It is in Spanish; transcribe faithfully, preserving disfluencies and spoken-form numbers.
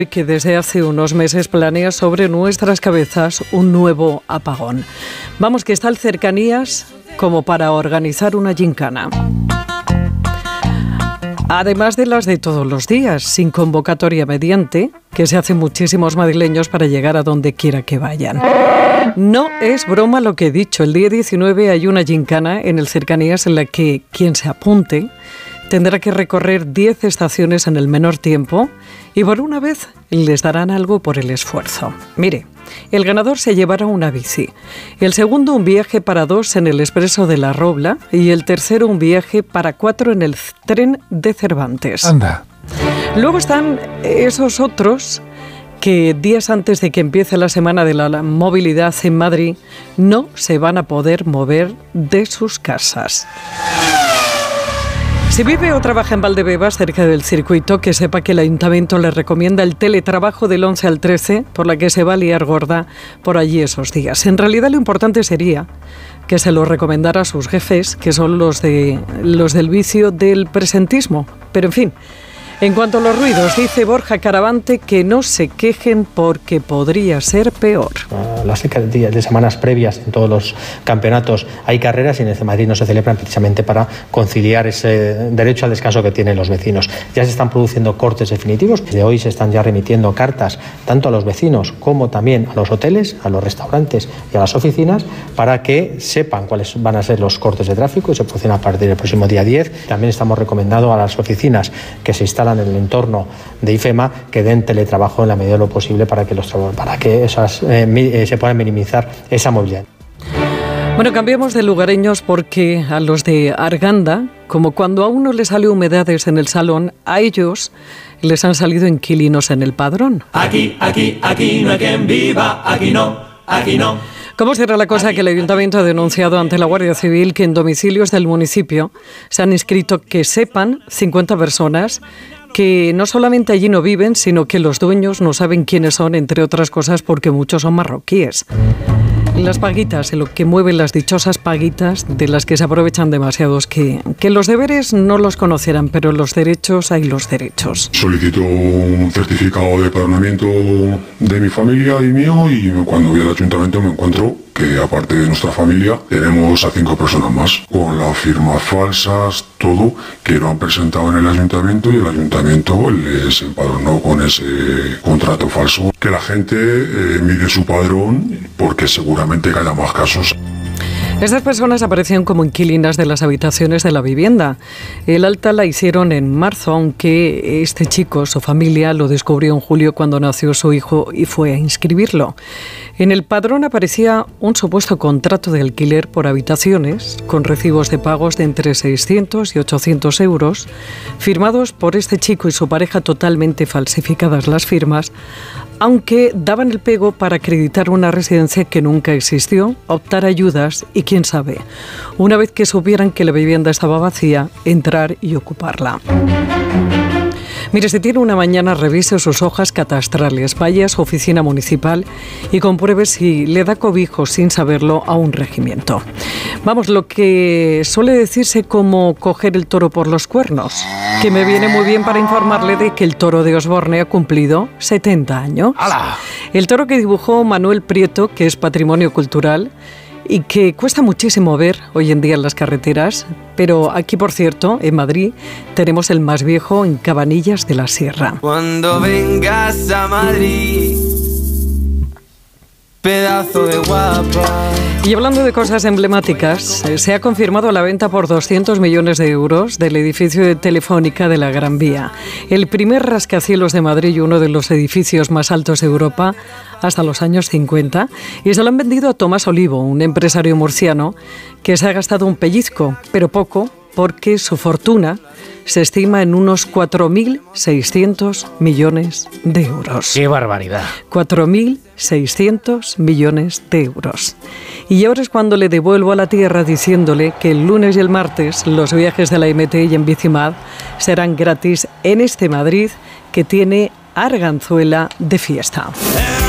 Que desde hace unos meses planea sobre nuestras cabezas un nuevo apagón. Vamos, que está el Cercanías como para organizar una gincana. Además de las de todos los días, sin convocatoria mediante, que se hacen muchísimos madrileños para llegar a donde quiera que vayan. No es broma lo que he dicho. El día diecinueve hay una gincana en el Cercanías en la que quien se apunte tendrá que recorrer diez estaciones en el menor tiempo y por una vez les darán algo por el esfuerzo. Mire, el ganador se llevará una bici, el segundo un viaje para dos en el Expreso de la Robla y el tercero un viaje para cuatro en el tren de Cervantes. Anda. Luego están esos otros que días antes de que empiece la Semana de la Movilidad en Madrid no se van a poder mover de sus casas. Si vive o trabaja en Valdebebas, cerca del circuito, que sepa que el Ayuntamiento le recomienda el teletrabajo del once al trece, por la que se va a liar gorda por allí esos días. En realidad lo importante sería que se lo recomendara a sus jefes, que son los, de, los del vicio del presentismo. Pero en fin, en cuanto a los ruidos, dice Borja Caravante que no se quejen porque podría ser peor. Las de semanas previas en todos los campeonatos hay carreras y en el de Madrid no se celebran precisamente para conciliar ese derecho al descanso que tienen los vecinos. Ya se están produciendo cortes definitivos. Desde hoy se están ya remitiendo cartas tanto a los vecinos como también a los hoteles, a los restaurantes y a las oficinas para que sepan cuáles van a ser los cortes de tráfico y se producen a partir del próximo día diez. También estamos recomendando a las oficinas que se instalan en el entorno de IFEMA que den teletrabajo en la medida de lo posible para que los para que esas eh, se pueda minimizar esa movilidad. Bueno, cambiemos de lugareños porque a los de Arganda, como cuando a uno le sale humedades en el salón, a ellos les han salido inquilinos en el padrón. Aquí, aquí, aquí no hay quien viva, aquí no, aquí no. ¿Cómo será la cosa que el Ayuntamiento ha denunciado ante la Guardia Civil que en domicilios del municipio se han inscrito, que sepan, cincuenta personas que no solamente allí no viven, sino que los dueños no saben quiénes son, entre otras cosas porque muchos son marroquíes? Las paguitas, lo que mueven las dichosas paguitas de las que se aprovechan demasiados, que, que los deberes no los conocerán, pero los derechos hay los derechos. Solicito un certificado de empadronamiento de mi familia y mío y cuando voy al ayuntamiento me encuentro que aparte de nuestra familia tenemos a cinco personas más con las firmas falsas, todo, que lo han presentado en el ayuntamiento y el ayuntamiento les empadronó con ese contrato falso. Que la gente eh, mire su padrón porque seguramente que haya más casos. Estas personas aparecían como inquilinas de las habitaciones de la vivienda. El alta la hicieron en marzo, aunque este chico, su familia, lo descubrió en julio cuando nació su hijo y fue a inscribirlo. En el padrón aparecía un supuesto contrato de alquiler por habitaciones, con recibos de pagos de entre seiscientos y ochocientos euros, firmados por este chico y su pareja, totalmente falsificadas las firmas, aunque daban el pego para acreditar una residencia que nunca existió, optar ayudas y, quién sabe, una vez que supieran que la vivienda estaba vacía, entrar y ocuparla. Mire, si tiene una mañana, revise sus hojas catastrales, vaya a su oficina municipal y compruebe si le da cobijo sin saberlo a un regimiento. Vamos, lo que suele decirse como coger el toro por los cuernos, que me viene muy bien para informarle de que el toro de Osborne ha cumplido setenta años. ¡Hala! El toro que dibujó Manuel Prieto, que es patrimonio cultural y que cuesta muchísimo ver hoy en día en las carreteras, pero aquí, por cierto, en Madrid, tenemos el más viejo en Cabanillas de la Sierra. Cuando vengas a Madrid, pedazo de guapa. Y hablando de cosas emblemáticas, se ha confirmado la venta por doscientos millones de euros del edificio de Telefónica de la Gran Vía, el primer rascacielos de Madrid y uno de los edificios más altos de Europa hasta los años cincuenta, y se lo han vendido a Tomás Olivo, un empresario murciano que se ha gastado un pellizco, pero poco, porque su fortuna se estima en unos cuatro mil seiscientos millones de euros. ¡Qué barbaridad! cuatro mil seiscientos millones de euros. Y ahora es cuando le devuelvo a la tierra diciéndole que el lunes y el martes los viajes de la M T y en Bicimad serán gratis en este Madrid que tiene Arganzuela de fiesta.